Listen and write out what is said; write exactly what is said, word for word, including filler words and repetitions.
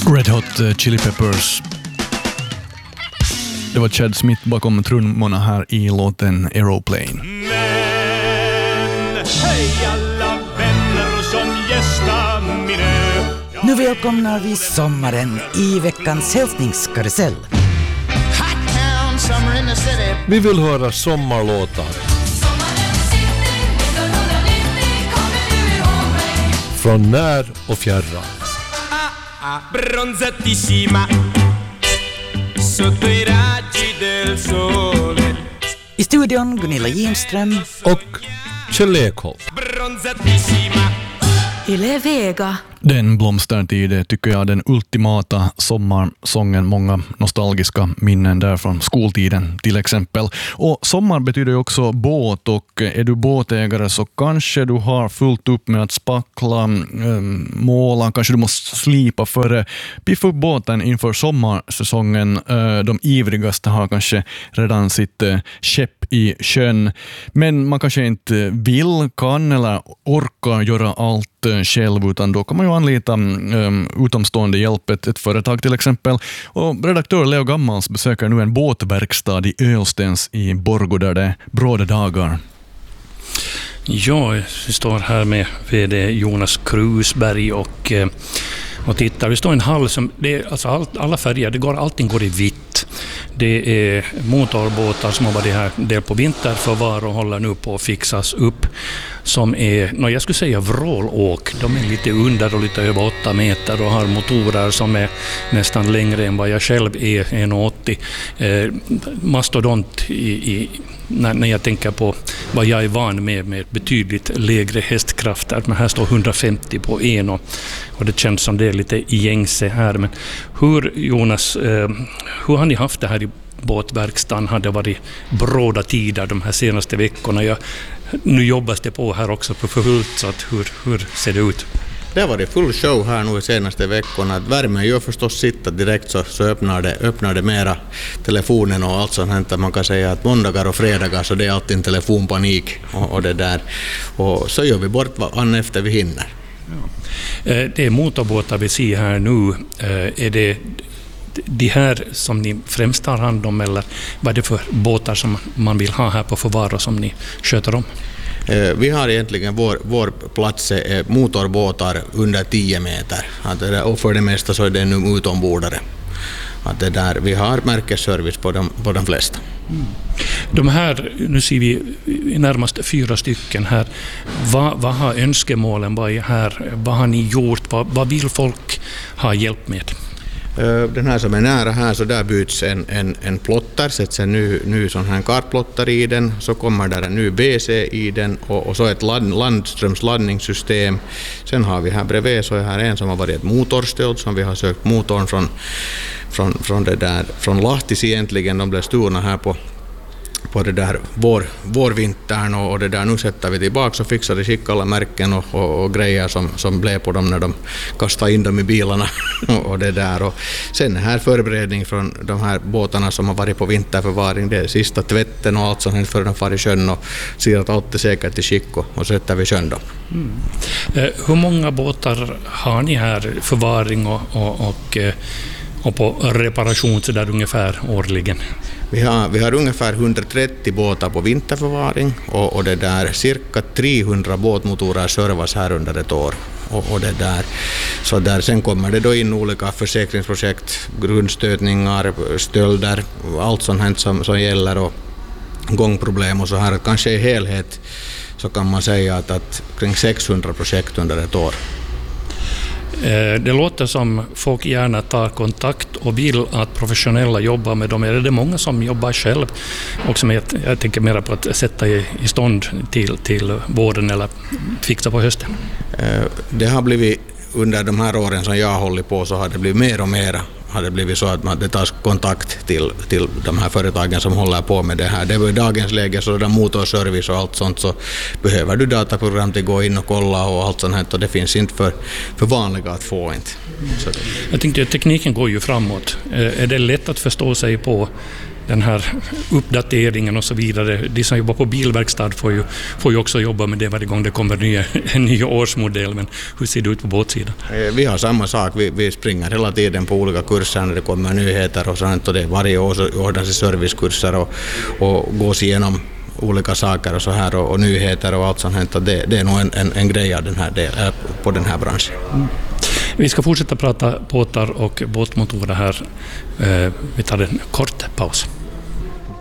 Red Hot Chili Peppers. Det var Chad Smith bakom trummorna här i låten Aeroplane. Men hej alla vänner som gästar min ö. Nu välkomnar vi sommaren i veckans hälsningskarusell. Vi vill höra sommarlåtar. Från när och fjärran. Bronzatissima sotto i raggi del sole. I studion Gunilla Jinström Och Kjell Ekholm. Bronzatissima. Yle Vega. Den blomstertid tycker jag den ultimata sommarsången, många nostalgiska minnen där från skoltiden till exempel. Och sommar betyder ju också båt, och är du båtägare så kanske du har fullt upp med att spackla, ähm, måla, kanske du måste slipa för piffa upp båten inför sommarsäsongen. Äh, de ivrigaste har kanske redan sitt äh, skepp i sjön, men man kanske inte vill, kan eller orkar göra allt själv, utan då kan man ju anlita um, utomstående hjälp, ett, ett företag till exempel. Och redaktör Leo Gammals besöker nu en båtverkstad i Ölstens i Borgå där det är bråda dagar. Ja, vi står här med vd Jonas Krusberg och, och tittar. Vi står i en hall som, det är alltså all, alla färger, det går, allting går i vitt. Det är motorbåtar som har varit här del på vinterförvar och håller nu på att fixas upp, som är, no, jag skulle säga vrålåk. De är lite under och lite över åtta meter och har motorer som är nästan längre än vad jag själv är, en komma åttio. Eh, mastodont i, i, när, när jag tänker på vad jag är van med, med betydligt lägre hästkrafter. Men här står hundrafemtio på en och, och det känns som det är lite gängse här. Men hur, Jonas, eh, hur har ni haft det här i båtverkstan? Har det varit bråda tider de här senaste veckorna? Jag, nu jobbas det på här också på fullt, så att hur, hur ser det ut? Det har varit full show här nu de senaste veckorna. Värmen gör förstås sitta direkt, så, så öppnar, det, öppnar det mera telefonen och allt sånt. Man kan säga att måndagar och fredagar så det är alltid en telefonpanik och, och det där. Och så gör vi bort vad efter vi hinner. Ja. Det är motorbåtar vi ser här nu. Är det de här som ni främst tar hand om, eller vad är det för båtar som man vill ha här på förvar och som ni sköter om? Vi har egentligen vår, vår plats är motorbåtar under tio meter. Och för det mesta så är det nu utombordare. Att det där, vi har märkesservice på de, på de flesta. Mm. De här, nu ser vi närmast fyra stycken här. Vad, vad har önskemålen varit här? Vad har ni gjort? Vad, vad vill folk ha hjälp med? Den här som är nära här, så där byts en, en, en plotter, sätts en ny, ny sån här kartplotter i den, så kommer där en ny B C i den och, och så ett ladd, landströmsladdningssystem. Sen har vi här bredvid, så är här en som har varit ett motorstöd som vi har sökt motorn från, från, från, det där, från Lahtis egentligen. De blev stulna här på på det där vår, vårvintern och, och det där, nu sätter vi tillbaka och fixar det, skick alla märken och, och, och grejer som, som blev på dem när de kastade in dem i bilarna och, och det där. Och sen här förberedning från de här båtarna som har varit på vinterförvaring, det är sista tvätten och allt sånt för de far i sjön och ser att allt är säkert i skick och, och sätter vi sjön då. Mm. Eh, hur många båtar har ni här förvaring och, och, och, och på reparation så där ungefär årligen? Vi har, vi har ungefär hundratrettio båtar på vinterförvaring och, och det där, cirka trehundra båtmotorer servas här under ett år. Och, och det där. Så där, sen kommer det då in olika försäkringsprojekt, grundstötningar, stölder, allt sånt här som, som gäller och gångproblem och så här. Kanske i helhet så kan man säga att, att kring sexhundra projekt under ett år. Det låter som folk gärna tar kontakt och vill att professionella jobbar med dem. Är det många som jobbar själv också med, jag tänker mer på att sätta i, i stånd till, till våren eller fixa på hösten? Det har blivit, under de här åren som jag har hållit på, så har det blivit mer och mer. Har det blivit så att man det tas kontakt till, till de här företagen som håller på med det här. Det var i dagens läge, så där motorservice och allt sånt, så behöver du dataprogram till att gå in och kolla och allt sånt här, och det finns inte för, för vanliga att få inte. Så det. Jag tänkte att tekniken går ju framåt. Är det lätt att förstå sig på den här uppdateringen och så vidare. De som jobbar på bilverkstad får ju, får ju också jobba med det varje gång det kommer nya, en ny årsmodell. Men hur ser det ut på båtsidan? Vi har samma sak. Vi, vi springer hela tiden på olika kurser när det kommer nyheter och sånt. Och det varje år så ordnas servicekurser och, och gås igenom olika saker och så här och, och nyheter och allt sånt. Det, det är nog en, en, en grej av den här del, på den här branschen. Mm. Vi ska fortsätta prata båtar och båtmotorer här. Vi tar en kort paus.